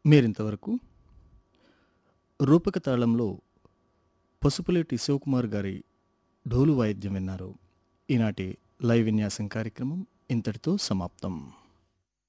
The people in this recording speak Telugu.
మీరింతవరకు రూపక తాళంలో పసుపులేటి శివకుమార్ గారి ఢోలు వాయిద్యం విన్నారు. ఈనాటి లైవ్ విన్యాసం కార్యక్రమం ఇంతటితో సమాప్తం.